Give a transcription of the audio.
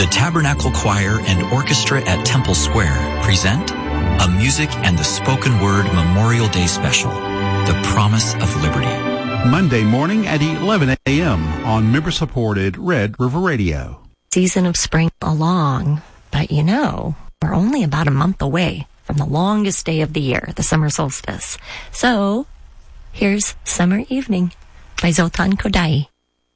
The Tabernacle Choir and Orchestra at Temple Square present a Music and the Spoken Word Memorial Day Special, The Promise of Liberty. Monday morning at 11 a.m. on member-supported Red River Radio. Season of spring along, but we're only about a month away from the longest day of the year, the summer solstice. So, here's Summer Evening by Zoltan Kodaly.